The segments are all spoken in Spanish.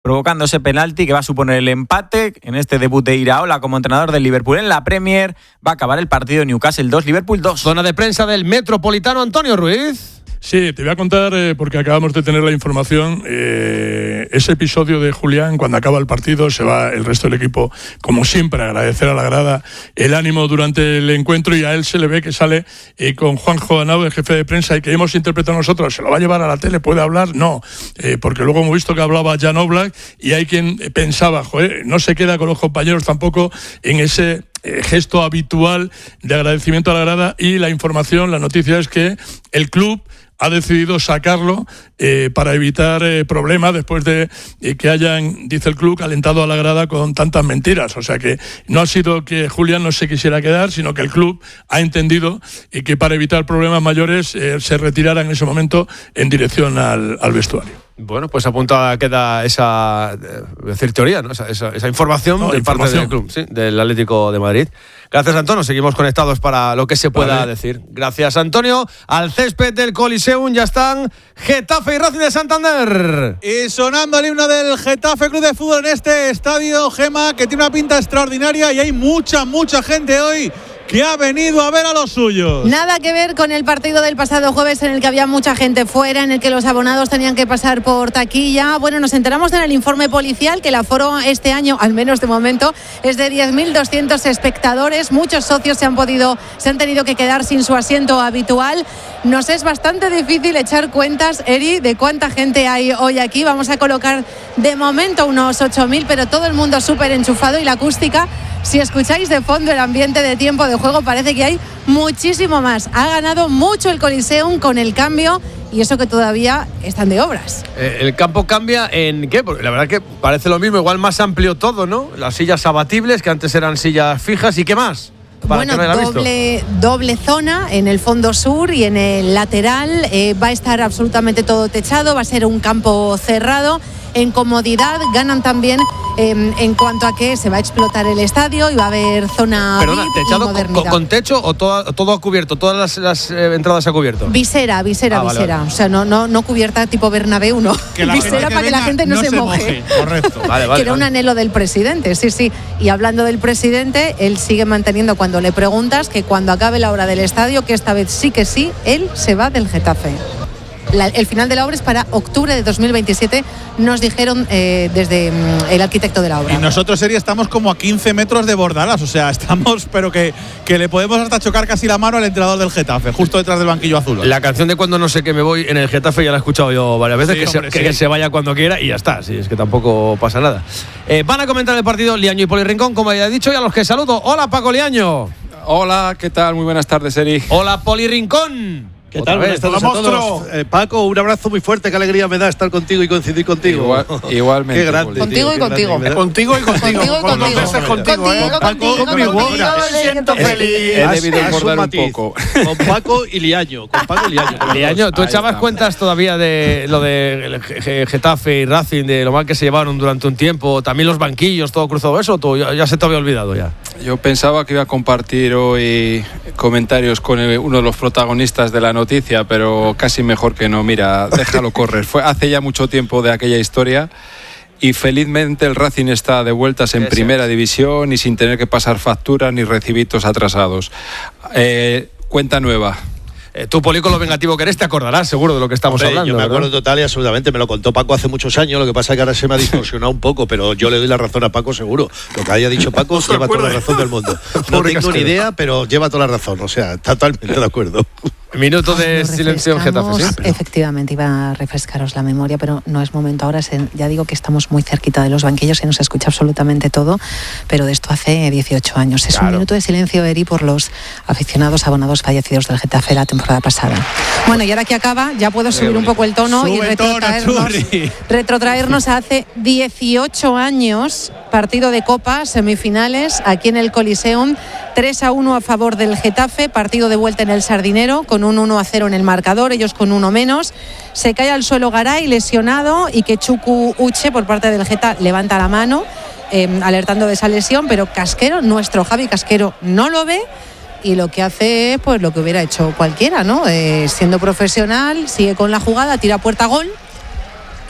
provocando ese penalti que va a suponer el empate en este debut de Iraola como entrenador del Liverpool en la Premier. Va a acabar el partido Newcastle 2, Liverpool 2. Zona de prensa del Metropolitano, Antonio Ruiz. Sí, te voy a contar, porque acabamos de tener la información, ese episodio de Julián, cuando acaba el partido, se va el resto del equipo, como siempre, a agradecer a la grada el ánimo durante el encuentro, y a él se le ve que sale con Juanjo Anao, el jefe de prensa, y que hemos interpretado nosotros, ¿se lo va a llevar a la tele? ¿Puede hablar? No, porque luego hemos visto que hablaba Jan Oblak, y hay quien pensaba, no se queda con los compañeros tampoco en ese gesto habitual de agradecimiento a la grada, y la información, la noticia es que el club ha decidido sacarlo para evitar problemas después de que hayan, dice el club, alentado a la grada con tantas mentiras. O sea que no ha sido que Julián no se quisiera quedar, sino que el club ha entendido que para evitar problemas mayores se retirara en ese momento en dirección al vestuario. Bueno, pues apuntada queda esa teoría, ¿no? esa información del parte del club, sí, del Atlético de Madrid. Gracias, Antonio. Seguimos conectados para lo que se pueda decir. Gracias, Antonio. Al césped del Coliseum ya están Getafe y Racing de Santander. Y sonando el himno del Getafe Club de Fútbol en este estadio, Gema, que tiene una pinta extraordinaria, y hay mucha gente hoy que ha venido a ver a los suyos. Nada que ver con el partido del pasado jueves, en el que había mucha gente fuera, en el que los abonados tenían que pasar por taquilla. Bueno, nos enteramos en el informe policial que el aforo este año, al menos de momento, es de 10.200 espectadores. Muchos socios se han tenido que quedar sin su asiento habitual. Nos es bastante difícil echar cuentas, Eri, de cuánta gente hay hoy aquí. Vamos a colocar de momento unos 8.000, pero todo el mundo súper enchufado, y la acústica, si escucháis de fondo el ambiente de tiempo de juego, parece que hay muchísimo más. Ha ganado mucho el Coliseum con el cambio, y eso que todavía están de obras. ¿El campo cambia en qué? Porque la verdad que parece lo mismo, igual más amplio todo, ¿no? Las sillas abatibles, que antes eran sillas fijas, ¿y qué más? Bueno, doble zona en el fondo sur y en el lateral. Va a estar absolutamente todo techado, va a ser un campo cerrado. En comodidad ganan también en cuanto a que se va a explotar el estadio y va a haber zona Perdona, VIP ¿techado y con techo o todo a cubierto? ¿Todas las entradas a cubierto? Visera. Vale. O sea, no cubierta tipo Bernabéu, no. Visera para que la gente no se moje. Correcto. Vale, que era un anhelo del presidente, sí. Y hablando del presidente, él sigue manteniendo, cuando le preguntas, que cuando acabe la obra del estadio, que esta vez sí que sí, él se va del Getafe. El final de la obra es para octubre de 2027, nos dijeron desde el arquitecto de la obra. Y nosotros, Eri, estamos como a 15 metros de Bordalás, o sea, estamos, pero que le podemos hasta chocar casi la mano al entrenador del Getafe, justo detrás del banquillo azul. La canción de Cuando no sé que me voy en el Getafe ya la he escuchado yo varias veces, sí, que se vaya cuando quiera y ya está, sí, es que tampoco pasa nada. Van a comentar el partido Liaño y Poli Rincón, como ya he dicho, y a los que saludo. Hola, Paco Liaño. Hola, ¿qué tal? Muy buenas tardes, Eri. Hola, Poli Rincón. ¿Qué tal? Buenas tardes a todos. Paco, un abrazo muy fuerte, qué alegría me da estar contigo y coincidir contigo. Igualmente. Qué grande. Contigo y contigo. Contigo y contigo. Con dos veces contigo. Conmigo. Siento feliz. He debido engordar un poco. Con Paco y Liaño. Liaño, ¿tú echabas cuentas todavía de lo de Getafe y Racing, de lo mal que se llevaron durante un tiempo? También los banquillos, todo cruzado eso, ¿o ya se te había olvidado ya? Yo pensaba que iba a compartir hoy comentarios con uno de los protagonistas de la noticia, pero casi mejor que no. Mira, déjalo correr. Fue hace ya mucho tiempo de aquella historia, y felizmente el Racing está de vueltas en primera división y sin tener que pasar facturas ni recibitos atrasados. Cuenta nueva. Tú, Poli, con lo vengativo que eres, te acordarás seguro de lo que estamos hablando. Yo me acuerdo total y absolutamente, me lo contó Paco hace muchos años, lo que pasa es que ahora se me ha distorsionado un poco, pero yo le doy la razón a Paco seguro. Lo que haya dicho Paco lleva toda la razón del mundo. No tengo ni idea, pero lleva toda la razón, o sea, está totalmente de acuerdo. Minuto de silencio en Getafe, ¿sí? Efectivamente, iba a refrescaros la memoria, pero no es momento ahora. Ya digo que estamos muy cerquita de los banquillos y no se escucha absolutamente todo, pero de esto hace 18 años. Es un minuto de silencio, Eri, por los aficionados abonados fallecidos del Getafe la temporada pasada. Bueno, y ahora que acaba, ya puedo subir un poco el tono y retrotraernos a hace 18 años, partido de Copa, semifinales, aquí en el Coliseum, 3-1 a favor del Getafe, partido de vuelta en el Sardinero, con un 1-0 en el marcador, ellos con uno menos. Se cae al suelo Garay, lesionado, y que Chuku Uche, por parte del Geta, levanta la mano, alertando de esa lesión, pero Casquero, nuestro Javi Casquero, no lo ve, y lo que hace es pues lo que hubiera hecho cualquiera, ¿no? Siendo profesional, sigue con la jugada, tira puerta gol,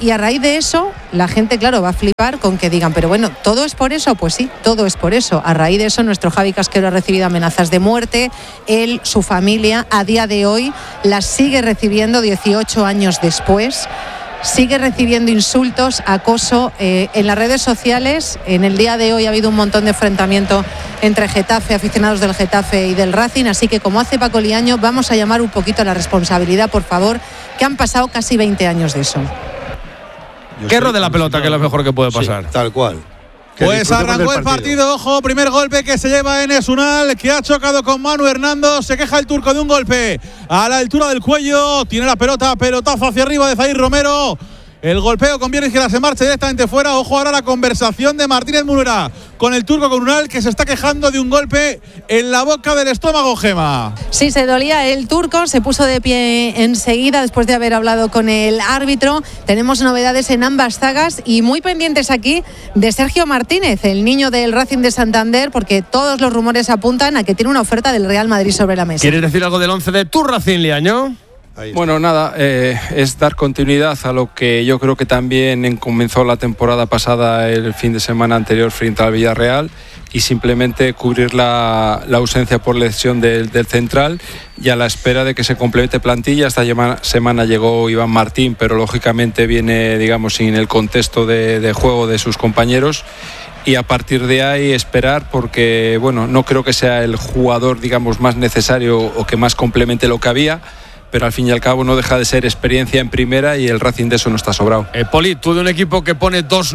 y a raíz de eso la gente, claro, va a flipar con que digan, pero bueno, ¿todo es por eso? Pues sí, todo es por eso. A raíz de eso nuestro Javi Casquero ha recibido amenazas de muerte. Él, su familia, a día de hoy las sigue recibiendo 18 años después. Sigue recibiendo insultos, acoso en las redes sociales. En el día de hoy ha habido un montón de enfrentamiento entre Getafe, aficionados del Getafe y del Racing, así que como hace Paco Liaño, vamos a llamar un poquito a la responsabilidad, por favor, que han pasado casi 20 años de eso. Guerra de la pelota, que es lo mejor que puede pasar. Sí, tal cual. Pues arrancó el partido, ojo, primer golpe que se lleva Enes Unal, que ha chocado con Manu Hernando, se queja el turco de un golpe a la altura del cuello, tiene la pelota, pelotazo hacia arriba de Zair Romero. El golpeo con Pierre Izquierda se marcha directamente fuera. Ojo ahora la conversación de Martínez Munuera con el turco con Unal, que se está quejando de un golpe en la boca del estómago, Gema. Sí, se dolía el turco, se puso de pie enseguida después de haber hablado con el árbitro. Tenemos novedades en ambas zagas y muy pendientes aquí de Sergio Martínez, el niño del Racing de Santander, porque todos los rumores apuntan a que tiene una oferta del Real Madrid sobre la mesa. ¿Quieres decir algo del 11 de tu Racing, Liaño? Bueno, nada, es dar continuidad a lo que yo creo que también comenzó la temporada pasada, el fin de semana anterior frente al Villarreal, y simplemente cubrir la ausencia por lesión del central, y a la espera de que se complemente plantilla. Esta semana llegó Iván Martín, pero lógicamente viene, digamos, sin el contexto de juego de sus compañeros. Y a partir de ahí esperar, porque bueno, no creo que sea el jugador, digamos, más necesario o que más complemente lo que había, pero al fin y al cabo no deja de ser experiencia en primera y el Racing de eso no está sobrado. Poli, tú de un equipo que pone 2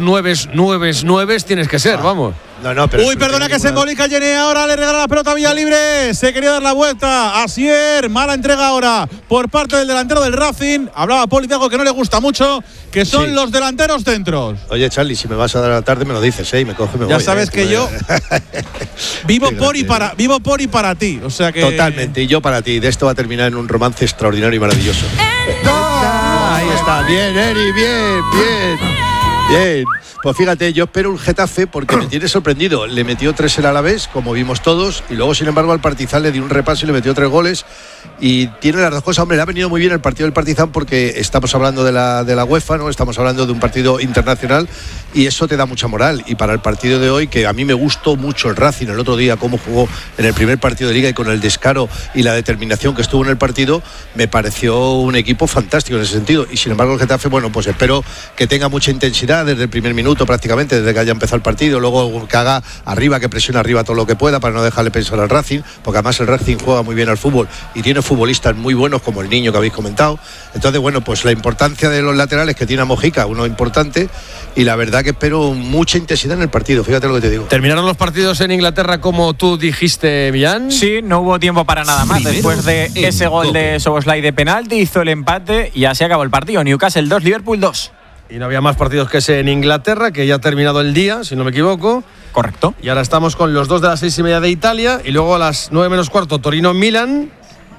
9 tienes que ser, vamos. No, pero uy, perdona que se embolica Jenny, ahora le regala la pelota a Vía Libre, se quería dar la vuelta, Asier, mala entrega ahora por parte del delantero del Racing. Hablaba Poli de algo que no le gusta mucho, que son los delanteros centros. Oye, Charlie, si me vas a dar a la tarde me lo dices, y me coge y me voy. Ya sabes que yo vivo por y para ti, o sea que totalmente, y yo para ti. De esto va a terminar en un romance extraordinario y maravilloso. Ahí está, bien, Eri, bien. Pues fíjate, yo espero un Getafe porque me tiene sorprendido. Le metió 3 el Alavés, como vimos todos, y luego, sin embargo, al Partizan le dio un repaso y le metió 3 goles. Y tiene las dos cosas. Hombre, le ha venido muy bien el partido del Partizan porque estamos hablando de la UEFA, ¿no? Estamos hablando de un partido internacional y eso te da mucha moral. Y para el partido de hoy, que a mí me gustó mucho el Racing el otro día, cómo jugó en el primer partido de Liga y con el descaro y la determinación que estuvo en el partido, me pareció un equipo fantástico en ese sentido. Y sin embargo, el Getafe, bueno, pues espero que tenga mucha intensidad desde el primer minuto prácticamente, desde que haya empezado el partido, luego que haga arriba, que presione arriba todo lo que pueda para no dejarle pensar al Racing, porque además el Racing juega muy bien al fútbol y tiene futbolistas muy buenos como el Niño que habéis comentado. Entonces, bueno, pues la importancia de los laterales que tiene a Mojica, uno importante, y la verdad que espero mucha intensidad en el partido, fíjate lo que te digo. ¿Terminaron los partidos en Inglaterra como tú dijiste, Millán? Sí, no hubo tiempo para nada más. Después de ese gol de Szoboszlai de penalti, hizo el empate y así acabó el partido. Newcastle 2, Liverpool 2. Y no había más partidos que ese en Inglaterra, que ya ha terminado el día, si no me equivoco. Correcto. Y ahora estamos con los 2 de las 6:30 de Italia, y luego a las 9 menos cuarto Torino-Milan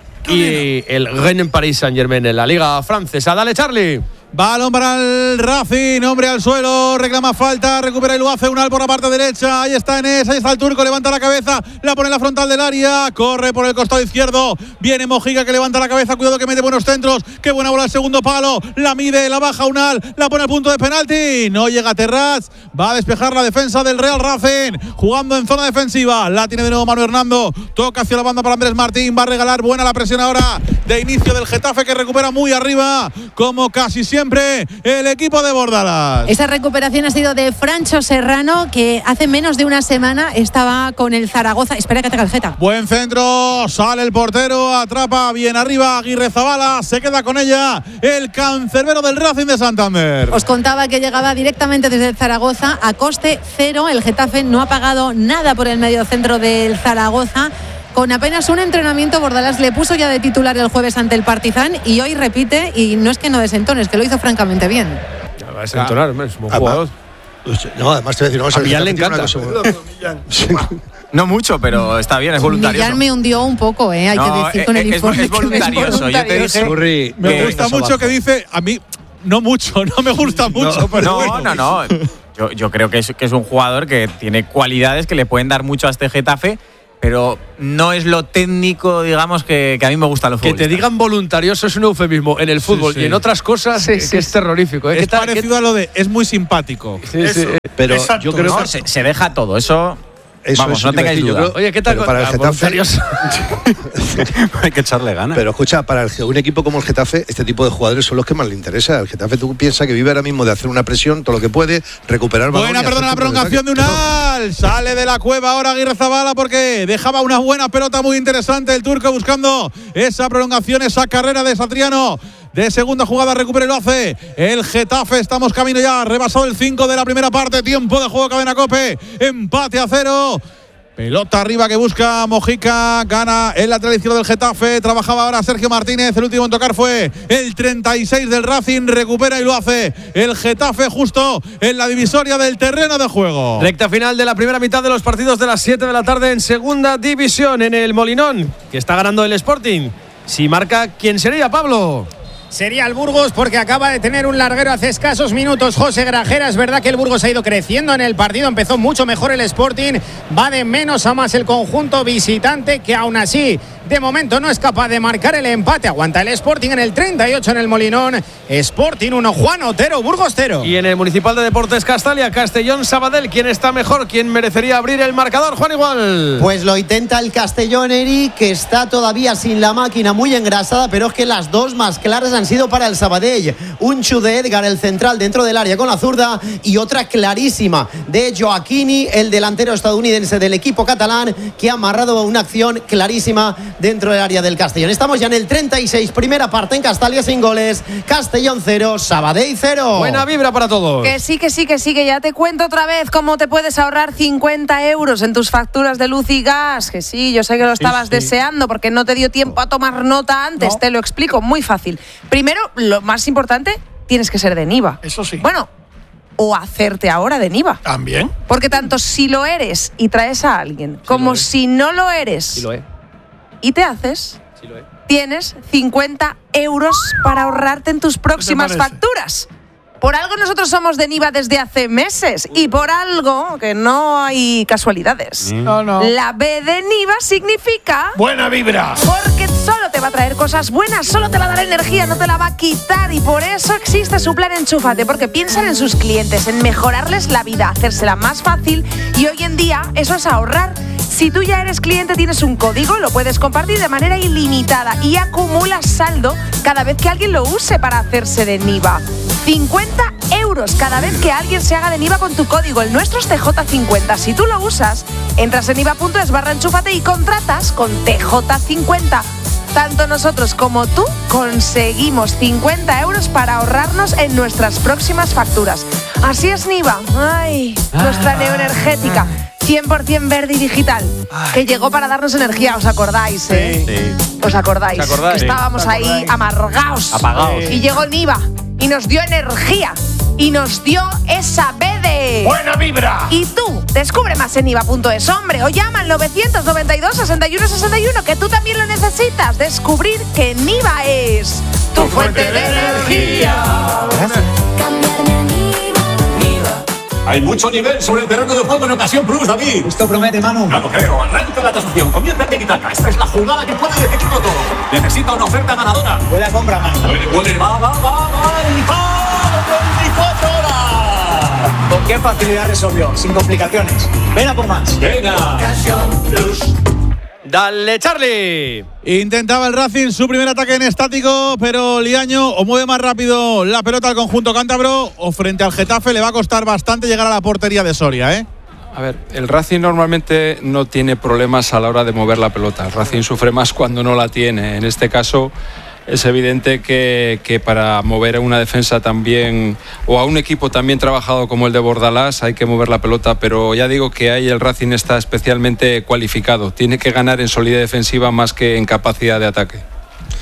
y el Rennes en París Saint-Germain en la Liga Francesa. Dale, Charlie. Balón para el Racing, hombre al suelo, reclama falta, recupera y lo hace Unal por la parte derecha, ahí está Enes, ahí está el turco, levanta la cabeza, la pone en la frontal del área, corre por el costado izquierdo, viene Mojica que levanta la cabeza, cuidado que mete buenos centros, qué buena bola al segundo palo, la mide, la baja Unal, la pone al punto de penalti, no llega Terraz, va a despejar la defensa del Real Racing, jugando en zona defensiva, la tiene de nuevo Manu Hernando, toca hacia la banda para Andrés Martín, va a regalar, buena la presión ahora de inicio del Getafe que recupera muy arriba, como casi siempre el equipo de Bordalas. Esa recuperación ha sido de Francho Serrano, que hace menos de una semana estaba con el Zaragoza. Espera que te calceta. Buen centro, sale el portero, atrapa bien arriba Aguirre Zabala, se queda con ella el cancerbero del Racing de Santander. Os contaba que llegaba directamente desde el Zaragoza a coste cero. El Getafe no ha pagado nada por el mediocentro del Zaragoza. Con apenas un entrenamiento, Bordalas le puso ya de titular el jueves ante el Partizan y hoy repite, y no es que no desentone, es que lo hizo francamente bien. Ya va a desentonar, es un jugador. No, además te voy a decir, a Millán le encanta. No mucho, pero está bien, es voluntario. Millán me hundió un poco, hay que decir con el informe. Es voluntarioso. Yo te dije, me gusta mucho que dice, a mí, no mucho, no me gusta mucho. No. Yo creo que es un jugador que tiene cualidades que le pueden dar mucho a este Getafe. pero no es lo técnico, digamos, que a mí me gusta los futbolistas. Que te digan voluntarioso es un eufemismo en el fútbol y en otras cosas que es terrorífico. Es parecido a lo de es muy simpático. Pero exacto, yo creo ¿no? que se deja todo, eso... Vamos, no tengáis duda. Oye, ¿qué tal? Pero para el Getafe hay que echarle ganas. Pero escucha, para un equipo como el Getafe, este tipo de jugadores son los que más le interesa. El Getafe, tú piensas que vive ahora mismo de hacer una presión, todo lo que puede, recuperar balón. Buena, perdona, la prolongación de Unal. Sale de la cueva ahora Aguirrezabala porque dejaba una buena pelota muy interesante el turco buscando esa prolongación, esa carrera de Satriano. De segunda jugada recupera y lo hace el Getafe. Estamos camino ya, rebasado el 5 de la primera parte. Tiempo de juego, Cadena COPE. Empate a 0. Pelota arriba que busca Mojica. Gana el lateral izquierdo del Getafe. Trabajaba ahora Sergio Martínez. El último en tocar fue el 36 del Racing. Recupera y lo hace el Getafe justo en la divisoria del terreno de juego. Recta final de la primera mitad de los partidos de las 7 de la tarde en segunda división en el Molinón, que está ganando el Sporting. Si marca, ¿quién sería, Pablo? Sería el Burgos porque acaba de tener un larguero hace escasos minutos José Grajera. Es verdad que el Burgos ha ido creciendo en el partido, empezó mucho mejor el Sporting, va de menos a más el conjunto visitante que aún así de momento no es capaz de marcar el empate. Aguanta el Sporting en el 38 en el Molinón. Sporting 1, Juan Otero, Burgos 0. Y en el Municipal de Deportes Castalia, Castellón Sabadell, ¿quién está mejor? ¿Quién merecería abrir el marcador? Juan Igual. Pues lo intenta el Castellón, Eric, que está todavía sin la máquina, muy engrasada, pero es que las dos más claras han sido para el Sabadell. Un chu de Edgar, el central dentro del área con la zurda, y otra clarísima de Joaquini, el delantero estadounidense del equipo catalán, que ha amarrado una acción clarísima dentro del área del Castellón. Estamos ya en el 36, primera parte en Castalia sin goles. Castellón 0, Sabadell 0. Buena vibra para todos. Que sí, que ya te cuento otra vez cómo te puedes ahorrar 50 euros en tus facturas de luz y gas. Que sí, yo sé que lo estabas deseando porque no te dio tiempo a tomar nota antes. Te lo explico, muy fácil. Primero, lo más importante, tienes que ser de Niva. Eso sí. Bueno, o hacerte ahora de Niva. También. Porque tanto si lo eres y traes a alguien, como si no lo eres y te haces, tienes 50 euros para ahorrarte en tus próximas facturas. Por algo nosotros somos de Niva desde hace meses y por algo que no hay casualidades. No. La B de Niva significa... ¡buena vibra! Porque solo te va a traer cosas buenas, solo te va a dar energía, no te la va a quitar. Y por eso existe su plan Enchúfate, porque piensan en sus clientes, en mejorarles la vida, hacérsela más fácil. Y hoy en día eso es ahorrar. Si tú ya eres cliente, tienes un código, lo puedes compartir de manera ilimitada y acumulas saldo cada vez que alguien lo use para hacerse de Niva. 50 euros cada vez que alguien se haga de Niva con tu código. El nuestro es TJ50. Si tú lo usas, entras en niva.es/enchúfate y contratas con TJ50. Tanto nosotros como tú conseguimos 50 euros para ahorrarnos en nuestras próximas facturas. Así es Niva. Ay, nuestra neoenergética. 100% verde y digital, que llegó para darnos energía, ¿os acordáis? Sí. ¿Os acordáis? Que estábamos ahí amargados. Apagados. Y llegó Niva y nos dio energía y nos dio esa B de... ¡buena vibra! Y tú, descubre más en niva.es, hombre, o llama al 992 61 61, que tú también lo necesitas. Descubrir que Niva es tu fuente de energía. Hay mucho nivel sobre el terreno de juego en Ocasión Plus, David. Esto promete, Manu. No lo creo. Arranca la tasación. Comienza el tiki-taka. Esta es la jugada que puede decidirlo todo. Necesita una oferta ganadora. Buena compra, Manu. Puede. Va. ¡El gol! 24 horas. ¿Con qué facilidad resolvió? Sin complicaciones. Ven a por más. Venga. Ocasión Plus. Dale, Charlie. Intentaba el Racing su primer ataque en estático, pero Liaño o mueve más rápido la pelota al conjunto cántabro o frente al Getafe le va a costar bastante llegar a la portería de Soria, ¿eh? A ver, el Racing normalmente no tiene problemas a la hora de mover la pelota. El Racing sufre más cuando no la tiene. En este caso es evidente que para mover a una defensa también, o a un equipo también trabajado como el de Bordalás, hay que mover la pelota, pero ya digo que ahí el Racing está especialmente cualificado. Tiene que ganar en solidez defensiva más que en capacidad de ataque.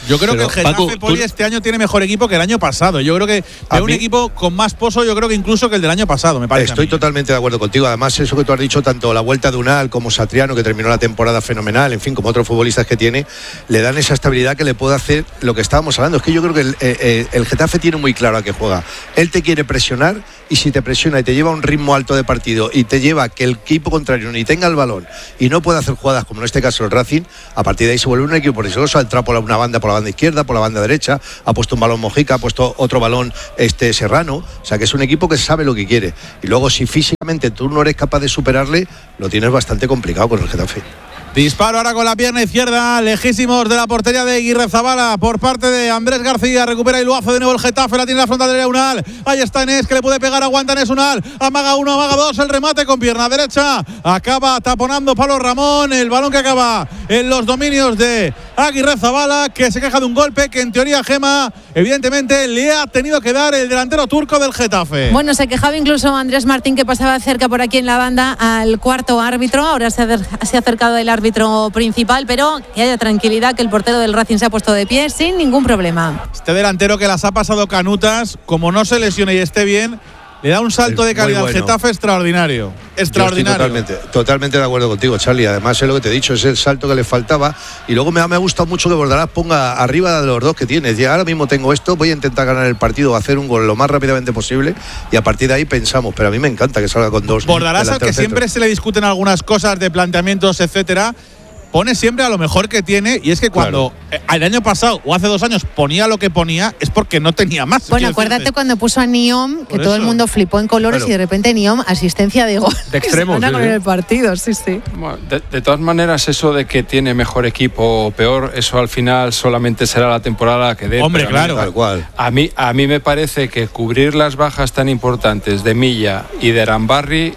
Yo creo que el Getafe, Poli, este año tiene mejor equipo que el año pasado. Yo creo que es un equipo con más pozo, yo creo que incluso que el del año pasado, me parece. Estoy totalmente de acuerdo contigo. Además, eso que tú has dicho, tanto la vuelta de Unal como Satriano, que terminó la temporada fenomenal, en fin, como otros futbolistas que tiene, le dan esa estabilidad que le puede hacer lo que estábamos hablando. Es que yo creo que el Getafe tiene muy claro a qué juega. Él te quiere presionar, y si te presiona y te lleva a un ritmo alto de partido y te lleva a que el equipo contrario ni tenga el balón y no pueda hacer jugadas como en este caso el Racing, a partir de ahí se vuelve un equipo peligroso. Ha entrado por una banda, por la banda izquierda, por la banda derecha, ha puesto un balón Mojica, ha puesto otro balón Serrano. O sea que es un equipo que sabe lo que quiere, y luego si físicamente tú no eres capaz de superarle, lo tienes bastante complicado con el Getafe. Disparo ahora con la pierna izquierda, lejísimos de la portería de Aguirrezabala por parte de Andrés García. Recupera y lo hace de nuevo el Getafe, la tiene la frontal de Unal. Ahí está Enes, que le puede pegar, aguanta Enes Unal. Amaga uno, amaga dos, el remate con pierna derecha. Acaba taponando Pablo Ramón, el balón que acaba en los dominios de Aguirrezabala, que se queja de un golpe que en teoría Gema, evidentemente, le ha tenido que dar el delantero turco del Getafe. Bueno, se quejaba incluso Andrés Martín, que pasaba cerca por aquí en la banda al cuarto árbitro. Ahora se ha acercado el árbitro principal, pero que haya tranquilidad, que el portero del Racing se ha puesto de pie sin ningún problema. Este delantero que las ha pasado canutas, como no se lesione y esté bien, le da un salto de calidad al Getafe extraordinario. Extraordinario. Totalmente de acuerdo contigo, Charlie. Además, es lo que te he dicho, es el salto que le faltaba. Y luego me ha gustado mucho que Bordalás ponga arriba de los dos que tienes. Ya ahora mismo tengo esto, voy a intentar ganar el partido, hacer un gol lo más rápidamente posible, y a partir de ahí pensamos. Pero a mí me encanta que salga con dos. Bordalás, al que siempre se le discuten algunas cosas de planteamientos, etcétera, pone siempre a lo mejor que tiene, y es que cuando el año pasado o hace 2 años ponía lo que ponía, es porque no tenía más. Bueno, acuérdate cuando puso a Niom, que todo el mundo flipó en colores, y de repente Niom, asistencia de gol. De extremo. Con el partido, sí. Bueno, de todas maneras, eso de que tiene mejor equipo o peor, eso al final solamente será la temporada que dé. Hombre, claro. Tal cual. A mí me parece que cubrir las bajas tan importantes de Milla y de Arambarri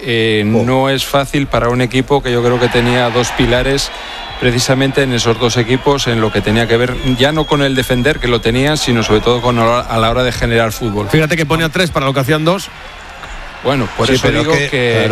no es fácil para un equipo que yo creo que tenía 2 pilares precisamente en esos 2 equipos, en lo que tenía que ver ya no con el defender, que lo tenían, sino sobre todo a la hora de generar fútbol. Fíjate que pone a 3 para lo que hacían 2. Bueno, por eso digo que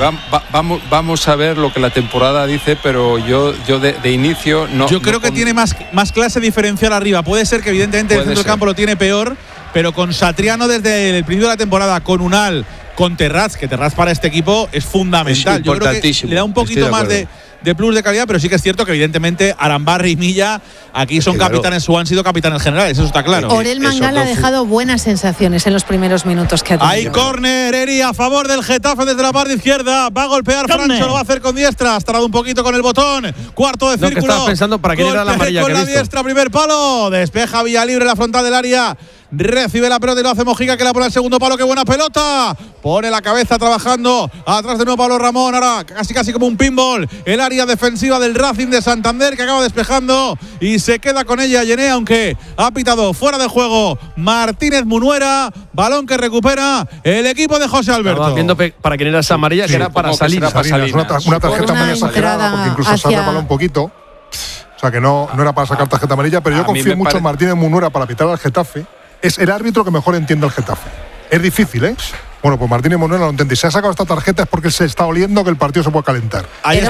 vamos a ver lo que la temporada dice, pero yo de inicio no. Yo creo que tiene más clase diferencial arriba. Puede ser que evidentemente el centro del campo lo tiene peor, pero con Satriano desde el principio de la temporada, con Unal, con Terraz, que Terraz para este equipo es fundamental. Es importantísimo. Yo creo que le da un poquito más de plus de calidad, pero sí que es cierto que evidentemente Arambarri y Milla aquí son capitanes o han sido capitanes generales, eso está claro. Orel Mangal ha dejado buenas sensaciones en los primeros minutos que ha tenido. Hay córner, Eri, a favor del Getafe desde la parte izquierda, va a golpear Francho, lo va a hacer con diestra, has tardado un poquito con el botón, cuarto de círculo. Estaba pensando para quién era la amarilla con que he la visto. diestra, primer palo, despeja Villalibre la frontal del área. Recibe la pelota y lo hace Mojica, que la pone al segundo palo. ¡Qué buena pelota! Pone la cabeza trabajando. Atrás de nuevo Pablo Ramón. Ahora casi como un pinball. El área defensiva del Racing de Santander, que acaba despejando y se queda con ella Yené, aunque ha pitado fuera de juego Martínez Munuera. Balón que recupera el equipo de José Alberto. Estaba viendo para quién era esa amarilla, que era para Salinas. Una tarjeta amarilla exagerada, porque incluso se ha repalado un poquito. O sea que no era para sacar tarjeta amarilla, pero yo confío mucho en Martínez Munuera para pitar al Getafe. Es el árbitro que mejor entiende el Getafe. Es difícil, ¿eh? Bueno, pues Martínez Munuera lo entiende. Si ha sacado esta tarjeta es porque se está oliendo que el partido se puede calentar.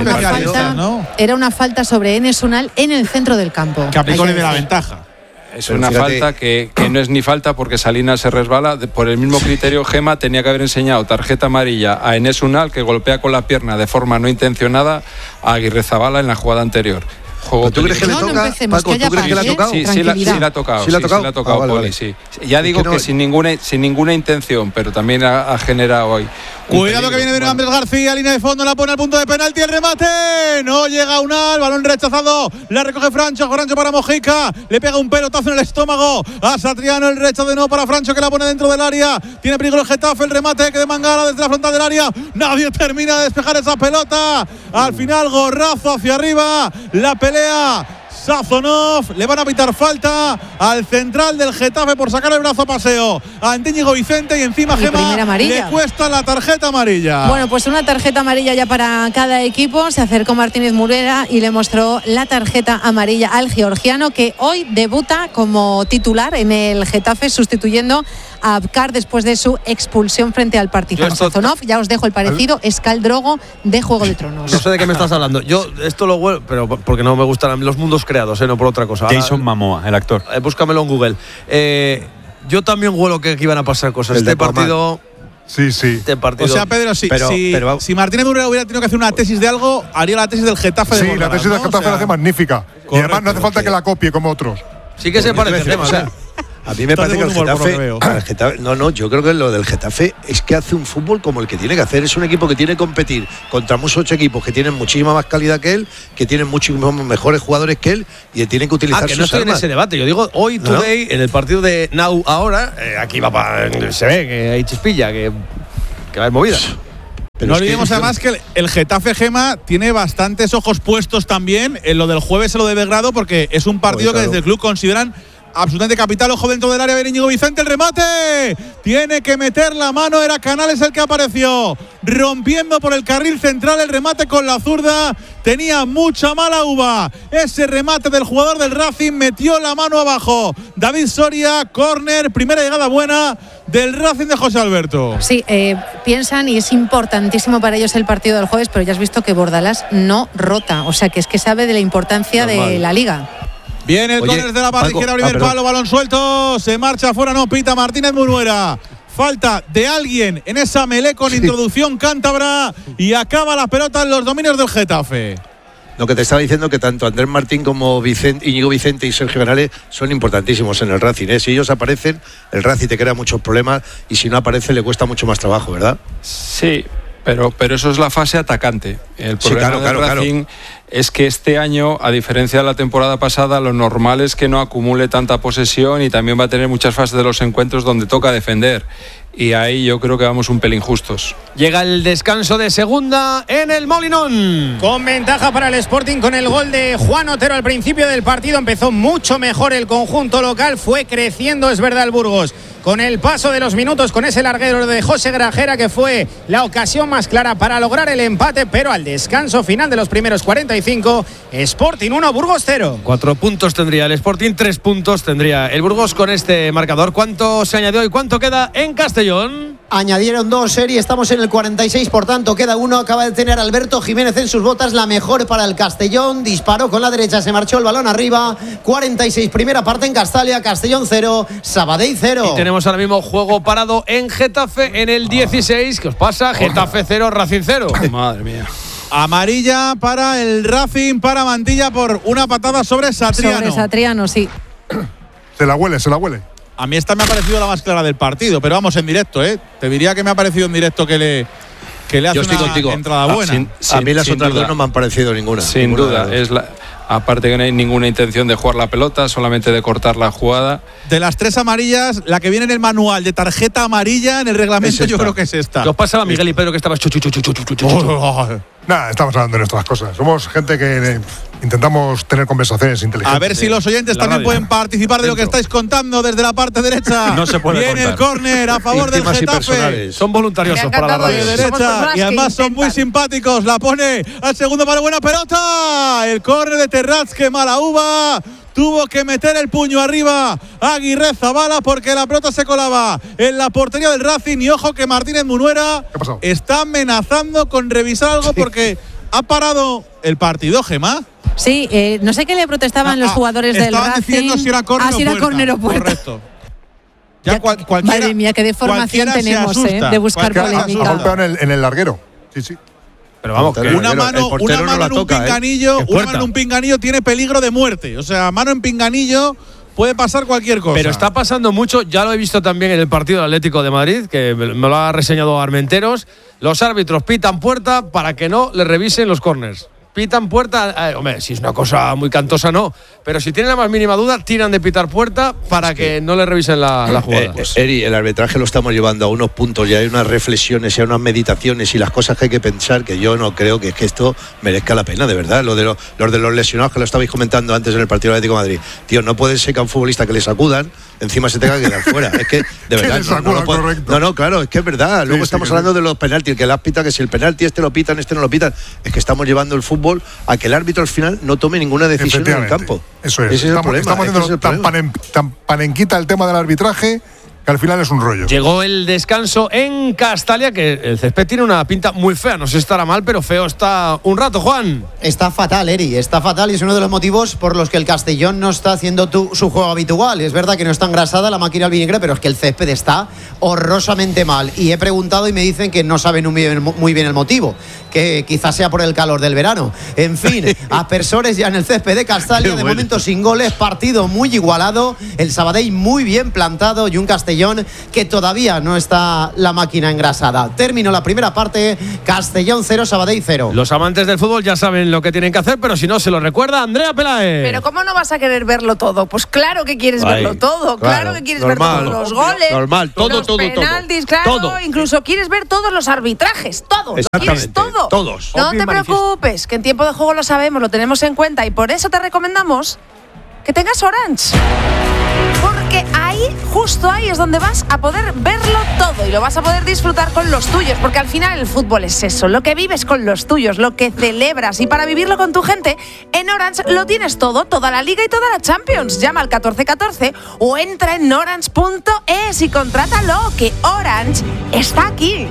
Era una falta sobre Enes Unal en el centro del campo. Que aplicó de la ventaja. Es una falta que no es ni falta, porque Salinas se resbala. Por el mismo criterio, Gema tenía que haber enseñado tarjeta amarilla a Enes Unal, que golpea con la pierna de forma no intencionada a Aguirrezabala en la jugada anterior. ¿Tú crees que le toca? Paco, ¿tú crees que le ha tocado? Sí, la ha tocado. Sí, la ha tocado, Poli, sí. Ya digo que sin ninguna intención, pero también ha generado hoy. Cuidado que viene de Andrés García, línea de fondo, la pone al punto de penalti, el remate. No llega Unal, balón rechazado, la recoge Francho para Mojica, le pega un pelotazo en el estómago a Satriano, el rechazo de nuevo para Francho, que la pone dentro del área. Tiene peligro el Getafe, el remate que de Mangala desde la frontal del área. Nadie termina de despejar esa pelota. Al final, gorrazo hacia arriba, la pelea Sazonov, le van a pitar falta al central del Getafe por sacar el brazo a paseo a Íñigo Vicente, y encima Gema le cuesta la tarjeta amarilla. Bueno, pues una tarjeta amarilla ya para cada equipo. Se acercó Martínez Munuera y le mostró la tarjeta amarilla al georgiano, que hoy debuta como titular en el Getafe, sustituyendo a Abkar después de su expulsión frente al Partizan Sazonov. Ya os dejo el parecido, es Khal Drogo de Juego de Tronos. No sé de qué me estás hablando. Yo esto lo huelo, pero porque no me gustan los mundos creados, no por otra cosa. Jason Momoa, el actor. Búscamelo en Google. Yo también huelo que iban a pasar cosas. Este partido... Sí. Este partido. O sea, Pedro, si Martínez Munera hubiera tenido que hacer una tesis de algo, haría la tesis del Getafe de Bordalás, la tesis del Getafe la hace magnífica. Correcto, y además no hace falta que la copie como otros. Sí que se parece el tema, A mí me parece que el Getafe, yo creo que lo del Getafe es que hace un fútbol como el que tiene que hacer. Es un equipo que tiene que competir contra muchos equipos que tienen muchísima más calidad que él, que tienen muchísimos mejores jugadores que él y tienen que utilizar que no estoy en ese debate. Yo digo, hoy, today, en el partido de Now ahora, aquí se ve que hay chispilla, que va a haber movida. Pero no olvidemos además que el Getafe, Gema, tiene bastantes ojos puestos también en lo del jueves, en lo de Belgrado, porque es un partido que desde el club consideran absolutamente capital. Ojo dentro del área, viene Íñigo Vicente, el remate. Tiene que meter la mano, era Canales el que apareció, rompiendo por el carril central el remate con la zurda. Tenía mucha mala uva ese remate del jugador del Racing, metió la mano abajo. David Soria, córner, primera llegada buena del Racing de José Alberto. Sí, piensan y es importantísimo para ellos el partido del jueves, pero ya has visto que Bordalás no rota, o sea que es que sabe de la importancia de la Liga. Viene el córner de la parte izquierda, primer palo, balón suelto, se marcha afuera, no pita Martínez Munuera. Falta de alguien en esa melé con introducción cántabra y acaba la pelota en los dominios del Getafe. Lo que te estaba diciendo, que tanto Andrés Martín como Íñigo Vicente y Sergio Canales son importantísimos en el Racing. Si ellos aparecen, el Racing te crea muchos problemas y si no aparece le cuesta mucho más trabajo, ¿verdad? Sí. Pero eso es la fase atacante. El problema del Racing es que este año, a diferencia de la temporada pasada, lo normal es que no acumule tanta posesión y también va a tener muchas fases de los encuentros donde toca defender. Y ahí yo creo que vamos un pelín justos. Llega el descanso de segunda en el Molinón. Con ventaja para el Sporting con el gol de Juan Otero al principio del partido. Empezó mucho mejor el conjunto local. Fue creciendo, es verdad, el Burgos. Con el paso de los minutos, con ese larguero de José Grajera, que fue la ocasión más clara para lograr el empate, pero al descanso final de los primeros 45, Sporting 1, Burgos 0. 4 puntos tendría el Sporting, 3 puntos tendría el Burgos con este marcador. ¿Cuánto se añadió y cuánto queda en Castellón? Añadieron 2, Eri, estamos en el 46, por tanto queda 1. Acaba de tener Alberto Jiménez en sus botas, la mejor para el Castellón. Disparó con la derecha, se marchó el balón arriba. 46, primera parte en Castalia, Castellón 0, Sabadell 0. Y tenemos ahora mismo juego parado en Getafe en el 16. ¿Qué os pasa? Getafe 0, Racing 0. Madre mía. Amarilla para el Racing, para Mantilla por una patada sobre Satriano. Sobre Satriano, sí. Se la huele. A mí esta me ha parecido la más clara del partido, pero vamos en directo, ¿eh? Te diría que me ha parecido en directo que le hace una entrada buena. A mí las otras dos no me han parecido ninguna. Sin duda. Aparte que no hay ninguna intención de jugar la pelota, solamente de cortar la jugada. De las 3 amarillas, la que viene en el manual de tarjeta amarilla en el reglamento, yo creo que es esta. ¿Qué os pasaba, Miguel y Pedro, que estabas Nada, estamos hablando de nuestras cosas. Somos gente que intentamos tener conversaciones inteligentes. A ver si los oyentes también pueden participar de lo que estáis contando desde la parte derecha. No se puede Viene el córner a favor del Getafe. Son voluntariosos para la radio. De derecha y además son muy simpáticos. La pone al segundo palo, buena pelota. El córner de Terrats, que mala uva. Tuvo que meter el puño arriba Aguirre Zabala porque la pelota se colaba en la portería del Racing. Y ojo que Martínez Munuera está amenazando con revisar algo porque ha parado el partido, Gemma. Sí, no sé qué le protestaban los jugadores del Racing. Diciendo si era córner o puerta. Correcto. Madre mía, qué deformación tenemos de buscar polémica. Ha golpeado en el larguero. Sí. Pero vamos, una mano en un pinganillo, una mano en un pinganillo tiene peligro de muerte. O sea, mano en pinganillo puede pasar cualquier cosa. Pero está pasando mucho, ya lo he visto también en el partido del Atlético de Madrid, que me lo ha reseñado Armenteros. Los árbitros pitan puerta para que no le revisen los córners. Pitan puerta, hombre, si es una cosa muy cantosa no, pero si tienen la más mínima duda, tiran de pitar puerta para que no le revisen la jugada. Eri, el arbitraje lo estamos llevando a unos puntos y hay unas reflexiones y hay unas meditaciones y las cosas que hay que pensar, que yo no creo que esto merezca la pena, de verdad. Los de los lesionados, que lo estabais comentando antes en el partido del Atlético de Madrid. Tío, no puede ser que a un futbolista que le sacudan encima se tenga que quedar fuera. Es que, de verdad, no, claro, es que es verdad. Luego estamos hablando de los penaltis, el que las pita, que si el penalti este lo pitan, este no lo pitan. Es que estamos llevando el fútbol a que el árbitro al final no tome ninguna decisión en el campo. Eso es. Estamos haciendo tan panenquita el tema del arbitraje que al final es un rollo. Llegó el descanso en Castalia, que el césped tiene una pinta muy fea. No sé si estará mal, pero feo está un rato, Juan. Está fatal, Eri, está fatal y es uno de los motivos por los que el Castellón no está haciendo su juego habitual. Es verdad que no está engrasada la máquina albinegre, pero es que el césped está horrorosamente mal. Y he preguntado y me dicen que no saben muy bien el motivo, que quizás sea por el calor del verano. En fin, aspersores ya en el césped de Castalia, de momento sin goles, partido muy igualado, el Sabadell muy bien plantado y un Castellón que todavía no está la máquina engrasada. Terminó la primera parte, Castellón 0, Sabadell 0. Los amantes del fútbol ya saben lo que tienen que hacer, pero si no se lo recuerda Andrea Peláez. Pero ¿cómo no vas a querer verlo todo? Pues claro que quieres verlo todo, claro que quieres ver todos los goles, los penaltis, claro, todo. Incluso quieres ver todos los arbitrajes, todos, quieres todo. Todos. No te preocupes, que en tiempo de juego lo sabemos, lo tenemos en cuenta y por eso te recomendamos que tengas Orange. Porque ahí, justo ahí es donde vas a poder verlo todo y lo vas a poder disfrutar con los tuyos, porque al final el fútbol es eso, lo que vives con los tuyos, lo que celebras, y para vivirlo con tu gente, en Orange lo tienes todo, toda la Liga y toda la Champions. Llama al 1414 o entra en orange.es y contrátalo, que Orange está aquí.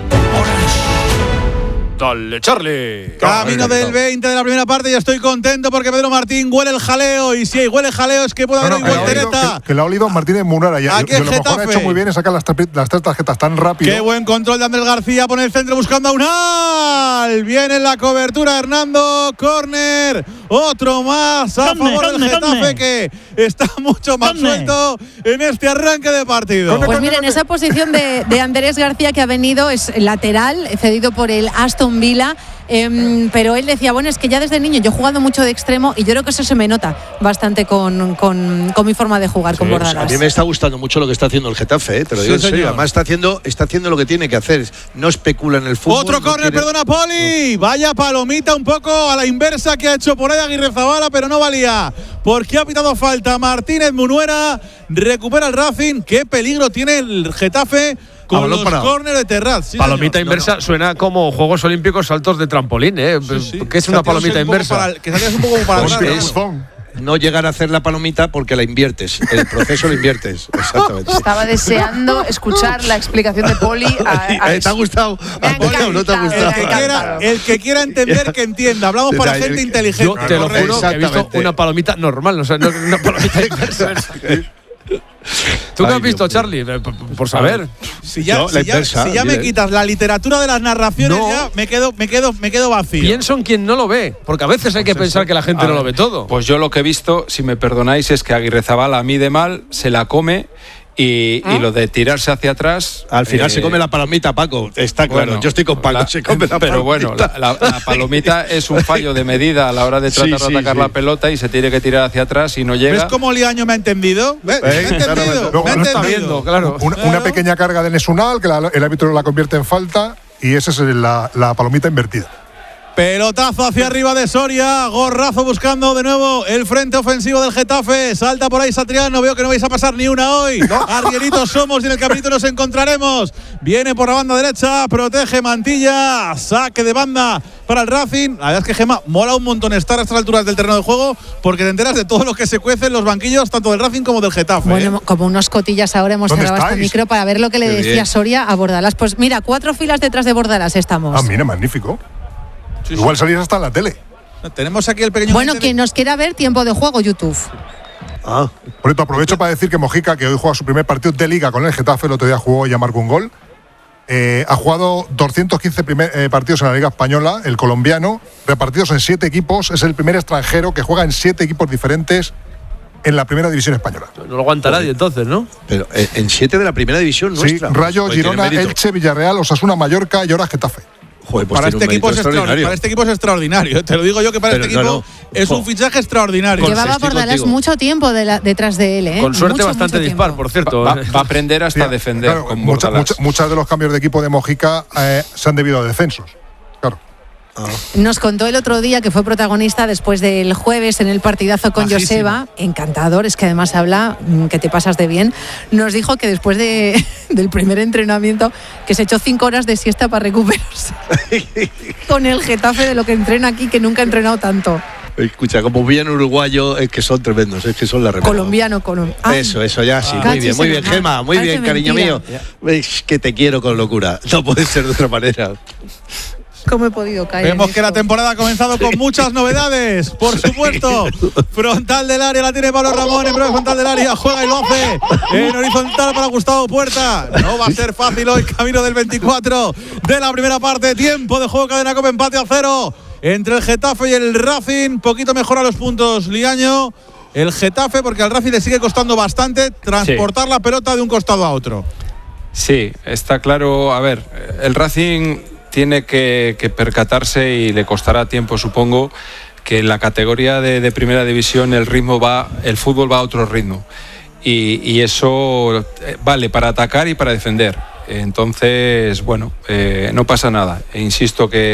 Dale, Charlie. Camino del 20 de la primera parte y estoy contento porque Pedro Martín huele el jaleo. Y si huele jaleo es que puede haber hoy voltereta. Que lo ha olido Martínez Munera. Ya, aquí el lo mejor ha hecho muy bien es sacar las tres tarjetas tan rápido. Qué buen control de Andrés García. Pone el centro buscando a Unal. Viene la cobertura Hernando. Córner. Otro más a favor del Getafe, que está mucho más suelto en este arranque de partido. Pues miren, esa posición de Andrés García que ha venido es lateral, cedido por el Aston Villa. Pero él decía, bueno, es que ya desde niño yo he jugado mucho de extremo y yo creo que eso se me nota bastante con mi forma de jugar, con Bordalas. A mí me está gustando mucho lo que está haciendo el Getafe, te lo digo en serio. Además está haciendo lo que tiene que hacer, no especula en el fútbol. Otro córner, perdona, Poli. Vaya palomita un poco a la inversa que ha hecho por ahí Aguirrezabala, pero no valía, porque ha pitado falta Martínez Munuera. Recupera el Racing. Qué peligro tiene el Getafe con los córneres de Terraz. Sí, palomita inversa suena como Juegos Olímpicos saltos de trampolín, ¿eh? Sí. ¿Qué es una palomita inversa? Que salías un poco para atrás. No llegar a hacer la palomita porque la inviertes. El proceso lo inviertes. Exactamente. Estaba deseando escuchar la explicación de Poli. ¿Te ha gustado? ¿No te ha gustado? El que quiera entender, que entienda. Hablamos para gente inteligente. Yo te lo juro que he visto una palomita normal, o sea, no una palomita inversa. ¿Tú qué has visto, Charlie? Por saber. Si ya me quitas la literatura de las narraciones, ya me quedo vacío. Pienso en quien no lo ve, porque a veces hay que pensar que la gente no lo ve todo. Pues yo lo que he visto, si me perdonáis, es que Aguirrezabala mide mal, se la come. Y lo de tirarse hacia atrás. Al final se come la palomita, Paco. Está claro, yo estoy con Paco. Se come la pero palomita. Bueno, la palomita es un fallo de medida a la hora de tratar de atacar la pelota y se tiene que tirar hacia atrás y no llega. ¿Ves cómo Liaño me ha entendido? ¿Me ha entendido? Luego no está viendo, claro. Una pequeña carga de Nesunal, que el árbitro la convierte en falta, y esa es la palomita invertida. Pelotazo hacia arriba de Soria, Gorrazo buscando de nuevo el frente ofensivo del Getafe. Salta por ahí Satriano, veo que no vais a pasar ni una hoy. Arrieritos somos y en el caminito nos encontraremos. Viene por la banda derecha, protege Mantilla, saque de banda para el Racing. La verdad es que, Gemma, mola un montón estar a estas alturas del terreno de juego porque te enteras de todo lo que se cuece en los banquillos, tanto del Racing como del Getafe. Bueno, como unos cotillas ahora hemos cerrado este micro para ver lo que le decía Soria a Bordalas. Pues mira, 4 filas detrás de Bordalas estamos. Ah, mira, magnífico. Igual salís hasta en la tele. Tenemos aquí el pequeño. Bueno, quien nos quiera ver, tiempo de juego, YouTube. Por cierto, aprovecho para decir que Mojica, que hoy juega su primer partido de Liga con el Getafe, el otro día jugó y ya marcó un gol. Ha jugado 215 partidos en la Liga Española, el colombiano, repartidos en 7 equipos. Es el primer extranjero que juega en 7 equipos diferentes en la primera división española. No lo aguanta nadie entonces, ¿no? Pero en 7 de la primera división nuestra. Sí, Rayo, Girona, Elche, Villarreal, Osasuna, Mallorca y ahora Getafe. Joder, pues para este equipo es extraordinario. Te lo digo yo que para este equipo es un fichaje extraordinario. Llevaba Bordalas mucho tiempo detrás de él. Con suerte bastante dispar, por cierto. Va a aprender hasta defender. Claro, con muchos de los cambios de equipo de Mojica se han debido a descensos. Claro. Nos contó el otro día que fue protagonista después del jueves en el partidazo con Joseba. Encantador, es que además habla que te pasas de bien. Nos dijo que después del primer entrenamiento que se echó 5 horas de siesta para recuperarse con el Getafe, de lo que entrena aquí, que nunca ha entrenado tanto. Escucha, como bien uruguayo, es que son tremendos, es que son la remera. Colombiano. Eso, ya sí. Muy bien, Gemma, muy bien, cariño mío. Es que te quiero con locura. No puede ser de otra manera. ¿Cómo he podido caer? Vemos que la temporada ha comenzado con muchas novedades, por supuesto. Frontal del área, la tiene Pablo Ramón, en breve frontal del área, juega y lo hace en horizontal para Gustavo Puerta. No va a ser fácil hoy, camino del 24 de la primera parte. Tiempo de juego, cadena COPE, empate a 0 entre el Getafe y el Racing. Poquito mejora los puntos Liaño. El Getafe, porque al Racing le sigue costando bastante transportar la pelota de un costado a otro. Sí, está claro. A ver, el Racing tiene que percatarse, y le costará tiempo, supongo, que en la categoría de primera división el fútbol va a otro ritmo. Y eso vale para atacar y para defender. Entonces, bueno, no pasa nada. Insisto que